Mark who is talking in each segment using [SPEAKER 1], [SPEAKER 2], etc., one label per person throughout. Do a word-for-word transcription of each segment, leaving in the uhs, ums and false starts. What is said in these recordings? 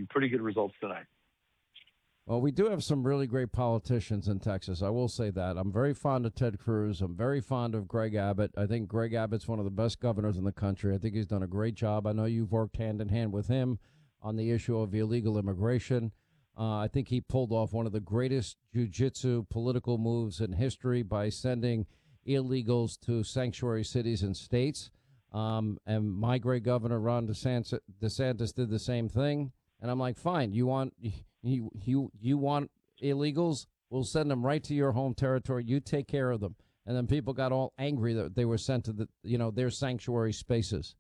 [SPEAKER 1] expecting pretty good results tonight.
[SPEAKER 2] Well, we do have some really great politicians in Texas. I will say that. I'm very fond of Ted Cruz. I'm very fond of Greg Abbott. I think Greg Abbott's one of the best governors in the country. I think he's done a great job. I know you've worked hand in hand with him on the issue of illegal immigration. Uh, I think he pulled off one of the greatest jiu-jitsu political moves in history by sending illegals to sanctuary cities and states. Um, and my great governor, Ron DeSantis, DeSantis, did the same thing. And I'm like, fine, you want you you you want illegals? We'll send them right to your home territory. You take care of them. And then people got all angry that they were sent to the you know their sanctuary spaces.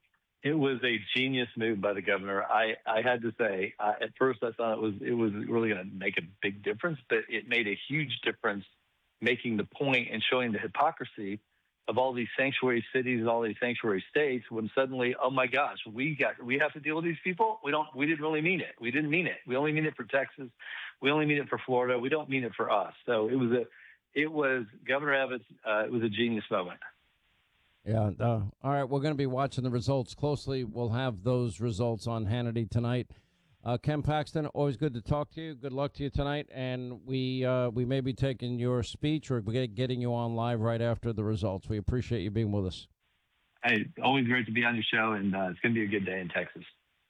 [SPEAKER 1] It was a genius move by the governor. I, I had to say, uh, at first I thought it was it was really going to make a big difference, but it made a huge difference, making the point and showing the hypocrisy of all these sanctuary cities and all these sanctuary states, when suddenly, oh my gosh, we got we have to deal with these people. We don't. We didn't really mean it. We didn't mean it. We only mean it for Texas. We only mean it for Florida. We don't mean it for us. So it was a, it was Governor Abbott's. Uh, it was a genius moment.
[SPEAKER 2] Yeah. Uh, all right. We're going to be watching the results closely. We'll have those results on Hannity tonight. Uh, Ken Paxton, always good to talk to you. Good luck to you tonight. And we uh, we may be taking your speech or getting you on live right after the results. We appreciate you being with us.
[SPEAKER 1] Hey, always great to be on your show, and uh, it's going to be a good day in Texas.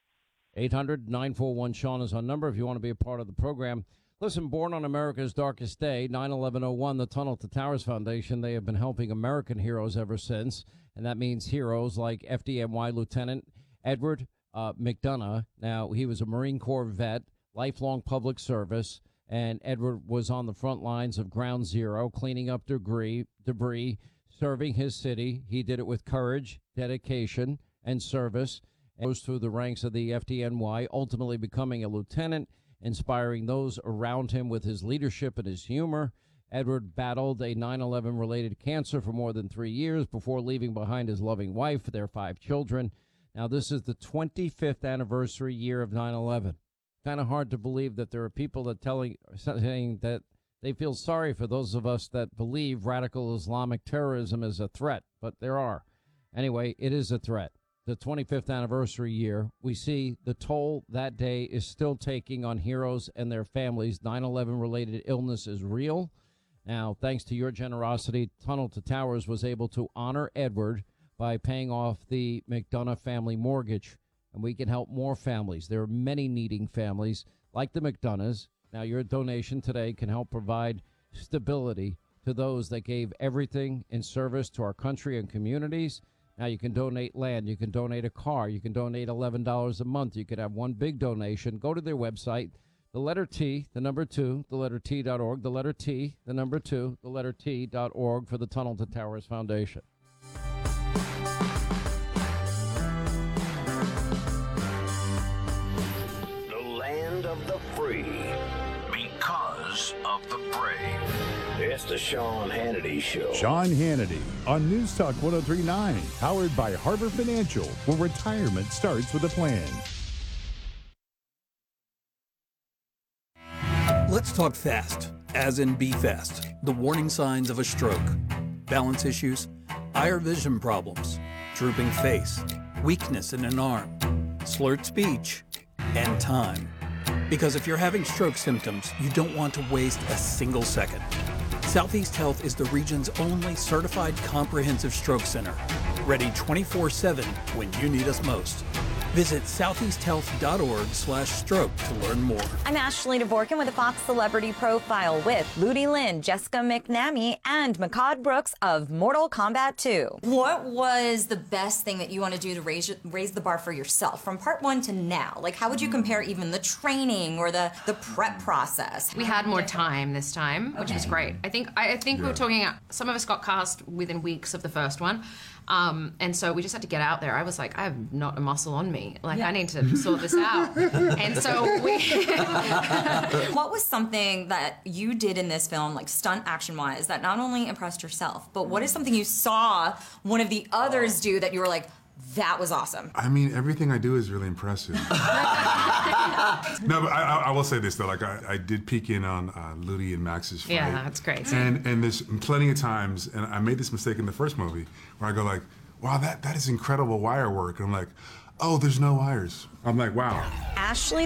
[SPEAKER 2] eight hundred nine four one Sean is our number if you want to be a part of the program. Listen, born on America's darkest day, nine eleven oh one, the Tunnel to Towers Foundation, they have been helping American heroes ever since. And that means heroes like F D N Y Lieutenant Edward Uh, McDonough. Now, he was a Marine Corps vet, lifelong public service, and Edward was on the front lines of Ground Zero, cleaning up debris, debris, serving his city. He did it with courage, dedication, and service, and rose through the ranks of the F D N Y, ultimately becoming a lieutenant, inspiring those around him with his leadership and his humor. Edward battled a nine eleven-related cancer for more than three years before leaving behind his loving wife, their five children. Now, this is the twenty-fifth anniversary year of nine eleven. Kind of hard to believe that there are people that telling saying that they feel sorry for those of us that believe radical Islamic terrorism is a threat, but there are. Anyway, it is a threat. The twenty-fifth anniversary year, we see the toll that day is still taking on heroes and their families. nine eleven-related illness is real. Now, thanks to your generosity, Tunnel to Towers was able to honor Edward by paying off the McDonough family mortgage, and we can help more families. There are many needing families like the McDonoughs. Now, your donation today can help provide stability to those that gave everything in service to our country and communities. Now, you can donate land. You can donate a car. You can donate eleven dollars a month. You could have one big donation. Go to their website, the letter T, the number two, the letter T dot org, the letter T, the number two, the letter T dot org for the Tunnel to Towers Foundation.
[SPEAKER 3] Of the free, because of the brave. It's the Sean Hannity Show.
[SPEAKER 4] Sean Hannity on News Talk one oh three point nine, powered by Harbor Financial, where retirement starts with a plan.
[SPEAKER 5] Let's talk fast, as in be fast. The warning signs of a stroke, balance issues, eye or vision problems, drooping face, weakness in an arm, slurred speech, and time. Because if you're having stroke symptoms, you don't want to waste a single second. Southeast Health is the region's only certified comprehensive stroke center, ready twenty-four seven when you need us most. Visit southeasthealth.org slash stroke to learn more.
[SPEAKER 6] I'm Ashley Dvorkin with a Fox Celebrity Profile with Ludi Lin, Jessica McNamee, and Makad Brooks of Mortal Kombat two.
[SPEAKER 7] What was the best thing that you want to do to raise raise the bar for yourself from part one to now? Like, how would you compare even the training or the, the prep process?
[SPEAKER 8] We had more time this time, which
[SPEAKER 7] okay.
[SPEAKER 8] was great. I think I, I think yeah. we were talking, some of us got cast within weeks of the first one. Um, and so we just had to get out there. I was like, I have not a muscle on me. Like, yeah. I need to sort this out. And so we...
[SPEAKER 7] What was something that you did in this film, like stunt action-wise, that not only impressed yourself, but what is something you saw one of the others do that you were like, that was awesome?
[SPEAKER 9] I mean, everything I do is really impressive. No, but I, I will say this, though. Like, I, I did peek in on uh, Ludi and Max's fight.
[SPEAKER 8] Yeah, that's great.
[SPEAKER 9] And and there's plenty of times, and I made this mistake in the first movie, where I go like, wow, that, that is incredible wire work. And I'm like, oh, there's no wires. I'm like, wow.
[SPEAKER 6] Ashley